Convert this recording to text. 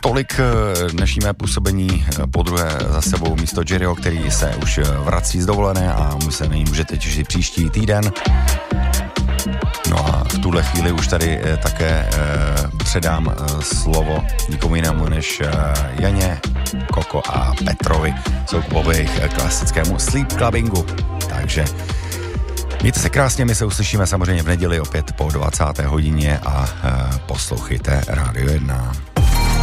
tolik dnešní mé působení podruhé za sebou místo Jerryho, který se už vrací z dovolené a my se na ní můžete těšit příští týden. No a v tuhle chvíli už tady také předám slovo nikomu jinému než Janě, Koko a Petrovi Soukupovi jejich klasickému sleep clubbingu. Takže mějte se krásně, my se uslyšíme samozřejmě v neděli opět po 20. hodině a poslouchejte Rádio 1.